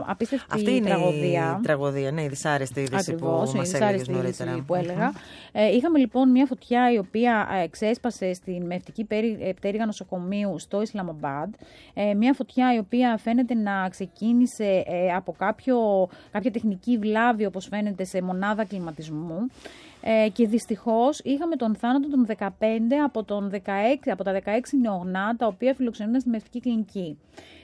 απίστευτη αυτή είναι τραγωδία. Η τραγωδία, ναι, η δυσάρεστη είδηση που μας έλεγες νωρίτερα. Που έλεγα. Είχαμε λοιπόν μια φωτιά η οποία ξέσπασε στην μευτική πτέρυγα νοσοκομείου στο Ισλαμαμπάντ. Μια φωτιά η οποία φαίνεται να ξεκίνησε από κάποια τεχνική βλάβη, όπως φαίνεται, σε μονάδα κλιματισμού. Και δυστυχώς είχαμε τον θάνατο των 15 από τα 16 νεογνά, τα οποία φιλοξενούνταν στη μευτική κλινική.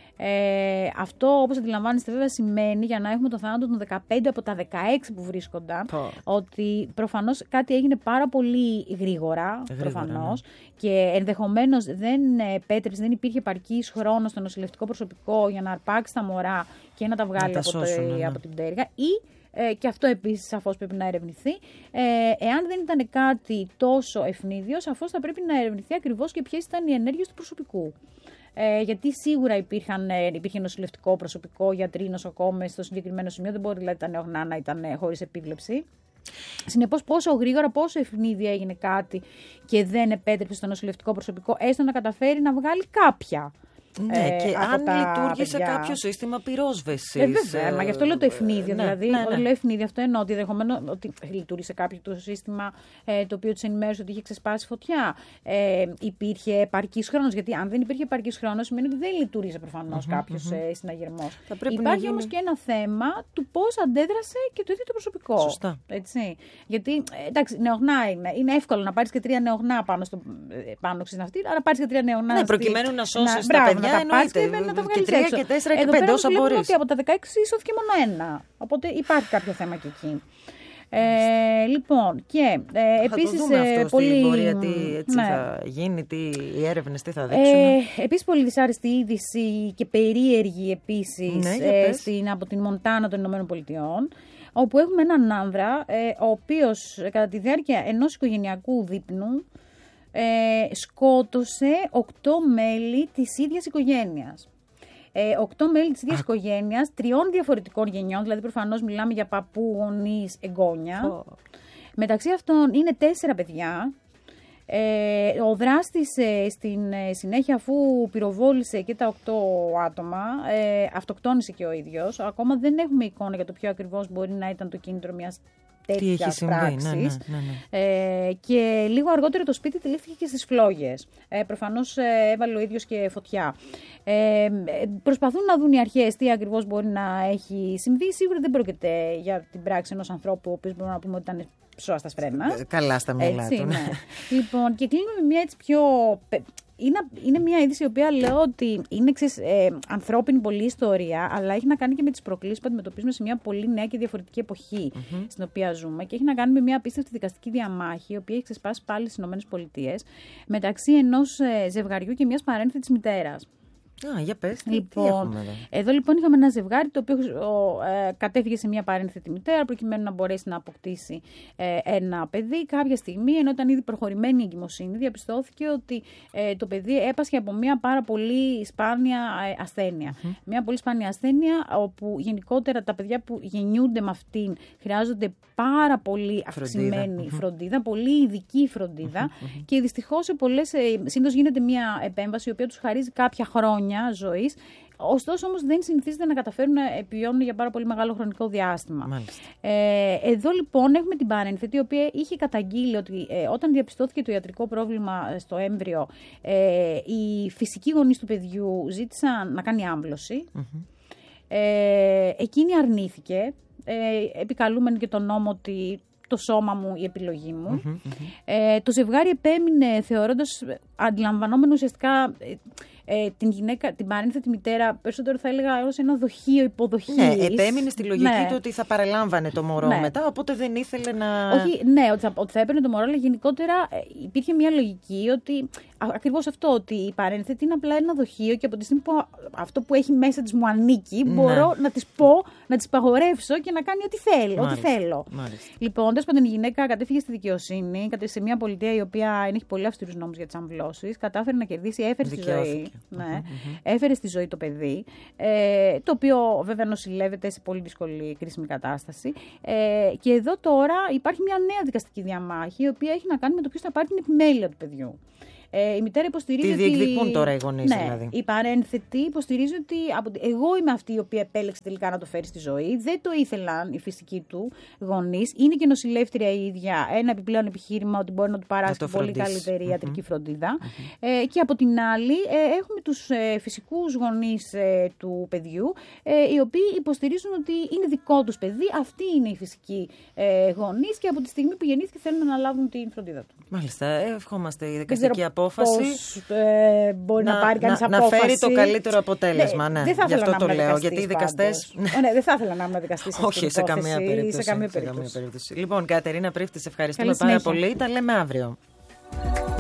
Αυτό, όπως αντιλαμβάνεστε, βέβαια σημαίνει, για να έχουμε το θάνατο των 15 από τα 16 που βρίσκονταν, ότι προφανώς κάτι έγινε πάρα πολύ γρήγορα, προφανώς, και ενδεχομένως δεν υπήρχε επαρκής χρόνο στο νοσηλευτικό προσωπικό για να αρπάξει τα μωρά και να τα βγάλει από την πτέρυγα, ή και αυτό επίσης σαφώς πρέπει να ερευνηθεί. Εάν δεν ήταν κάτι τόσο ευνίδιο, σαφώς θα πρέπει να ερευνηθεί ακριβώς και ποιες ήταν οι ενέργειες του προσωπικού. Γιατί σίγουρα υπήρχε νοσηλευτικό προσωπικό, γιατροί, νοσοκόμες στο συγκεκριμένο σημείο. Δεν μπορεί δηλαδή τα νεογνά να ήταν χωρίς επίβλεψη. Συνεπώς, πόσο γρήγορα, πόσο ευνίδια έγινε κάτι και δεν επέτρεψε στο νοσηλευτικό προσωπικό έστω να καταφέρει να βγάλει κάποια. Ναι, και αν λειτουργήσε κάποιο σύστημα πυρόσβεσης. Βέβαια, μα γι' αυτό λέω το ευνίδιο. Δηλαδή, όταν λέω ευνίδιο, αυτό εννοώ ότι ενδεχομένως ότι λειτουργήσε κάποιο το σύστημα το οποίο τους ενημέρωσε ότι είχε ξεσπάσει φωτιά. Υπήρχε επαρκής χρόνος. Γιατί αν δεν υπήρχε επαρκής χρόνος, σημαίνει ότι δεν λειτουργήσε προφανώς κάποιος συναγερμός. Υπάρχει όμως και ένα θέμα του πώς αντέδρασε και το ίδιο το προσωπικό. Σωστά. Έτσι. Γιατί, εντάξει, νεογνά είναι εύκολο να πάρεις και 3 νεογνά πάνω στην αυτή, άρα πάρεις και 3 νεογνά. Ναι, προκειμένου να σώσεις τα παιδιά. Να τα πάρεις και να τα βγάλεις έξω. Και 3 και 4 και 5 όσα μπορείς. Ότι από τα 16 σώθηκε μόνο 1. Οπότε υπάρχει κάποιο θέμα και εκεί. Λοιπόν, και επίσης. Θα το δούμε αυτό στην πορεία, τι έτσι θα γίνει, οι έρευνες τι θα δείξουν. Επίσης, πολύ δυσάρεστη είδηση και περίεργη επίσης από την Μοντάνα των Ηνωμένων Πολιτειών, όπου έχουμε έναν άνδρα, ο οποίος κατά τη διάρκεια ενός οικογενειακού δείπνου σκότωσε 8 μέλη της ίδιας οικογένειας. 8 μέλη της ίδιας οικογένειας, 3 διαφορετικών γενιών, δηλαδή προφανώς μιλάμε για παππού, γονείς, εγγόνια. Μεταξύ αυτών είναι 4 παιδιά. Ο δράστης στην συνέχεια, αφού πυροβόλησε και τα 8 άτομα, αυτοκτόνησε και ο ίδιος. Ακόμα δεν έχουμε εικόνα για το ποιο ακριβώς μπορεί να ήταν το κίνητρο μιας τέτοιας πράξης. Και λίγο αργότερα το σπίτι τυλίχθηκε και στις φλόγες. Προφανώς έβαλε ο ίδιος και φωτιά. Προσπαθούν να δουν οι αρχές τι ακριβώς μπορεί να έχει συμβεί. Σίγουρα δεν πρόκειται για την πράξη ενός ανθρώπου, ο οποίος μπορούμε να πούμε ότι ήταν ψώα στα σφρένα. Καλά στα μυαλά του. Ναι. Λοιπόν, και κλείνουμε με μια έτσι πιο. Είναι μια είδηση η οποία λέω ότι είναι ανθρώπινη πολλή ιστορία, αλλά έχει να κάνει και με τις προκλήσεις που αντιμετωπίζουμε σε μια πολύ νέα και διαφορετική εποχή στην οποία ζούμε, και έχει να κάνει με μια απίστευτη δικαστική διαμάχη, η οποία έχει ξεσπάσει πάλι στις ΗΠΑ, μεταξύ ενός ζευγαριού και μιας παρένθετης μητέρας. Για πες, λοιπόν, εδώ λοιπόν είχαμε ένα ζευγάρι το οποίο κατέφυγε σε μια παρένθετη μητέρα προκειμένου να μπορέσει να αποκτήσει ένα παιδί. Κάποια στιγμή, ενώ ήταν ήδη προχωρημένη η εγκυμοσύνη, διαπιστώθηκε ότι το παιδί έπασχε από μια πάρα πολύ σπάνια ασθένεια. Μια πολύ σπάνια ασθένεια, όπου γενικότερα τα παιδιά που γεννιούνται με αυτήν χρειάζονται πάρα πολύ αυξημένη φροντίδα, πολύ ειδική φροντίδα, και δυστυχώς σε πολλές σύντος γίνεται μια επέμβαση η οποία τους χαρίζει κάποια χρόνια ζωής. Ωστόσο όμως δεν συνηθίζεται να καταφέρουν να επιβιώνουν για πάρα πολύ μεγάλο χρονικό διάστημα. Εδώ λοιπόν έχουμε την παρένθετη, η οποία είχε καταγγείλει ότι όταν διαπιστώθηκε το ιατρικό πρόβλημα στο έμβριο, οι φυσικοί γονείς του παιδιού ζήτησαν να κάνει άμβλωση. Εκείνη αρνήθηκε, επικαλούμενη και τον νόμο ότι το σώμα μου, η επιλογή μου. Το ζευγάρι επέμεινε θεωρώντας, αντιλαμβανόμενο ουσιαστικά την γυναίκα, την παρένθετη μητέρα, περισσότερο θα έλεγα ως ένα δοχείο υποδοχής. Ναι, επέμεινε στη λογική του ότι θα παρελάμβανε το μωρό μετά, οπότε δεν ήθελε να. Όχι, ναι, ότι θα έπαιρνε το μωρό, αλλά γενικότερα υπήρχε μια λογική ότι ακριβώς αυτό, ότι η παρένθετη είναι απλά ένα δοχείο και από τη στιγμή που αυτό που έχει μέσα της μου ανήκει, μπορώ να της πω, να της παγορεύσω και να κάνει ό,τι θέλω. Λοιπόν, όντως πάντων η γυναίκα κατέφυγε στη δικαιοσύνη, σε μια πολιτεία η οποία έχει πολύ αυστηρούς νόμους για τις αμβλώσεις, κατάφερε να κερδίσει, έφερε στη ζωή. Έφερε στη ζωή το παιδί, το οποίο βέβαια νοσηλεύεται σε πολύ δύσκολη κρίσιμη κατάσταση. Και εδώ τώρα υπάρχει μια νέα δικαστική διαμάχη, η οποία έχει να κάνει με το ποιος θα πάρει την επιμέλεια του παιδιού. Η μητέρα υποστηρίζει. Τι διεκδικούν τώρα οι γονείς, δηλαδή. Η παρένθετη υποστηρίζει ότι εγώ είμαι αυτή η οποία επέλεξε τελικά να το φέρει στη ζωή. Δεν το ήθελαν οι φυσικοί του γονείς. Είναι και νοσηλεύτρια η ίδια. Ένα επιπλέον επιχείρημα ότι μπορεί να του παράσχει πολύ καλύτερη ιατρική φροντίδα. Και από την άλλη, έχουμε τους φυσικούς γονείς του παιδιού, οι οποίοι υποστηρίζουν ότι είναι δικό τους παιδί. Αυτοί είναι οι φυσικοί γονείς και από τη στιγμή που γεννήθηκε θέλουν να αναλάβουν την φροντίδα του. Μάλιστα. Ευχόμαστε η δικαστική απόφαση. Πώς μπορεί να πάρει κανείς απόφαση. Να φέρει το καλύτερο αποτέλεσμα. Ναι. Δεν θα Γι' αυτό το λέω. Γιατί οι δικαστές. Δεν θα ήθελα να είμαι δικαστής. Όχι, σε καμία περίπτωση. Λοιπόν, Κατερίνα Πρίφτη, σε ευχαριστούμε πάρα πολύ. Τα λέμε αύριο.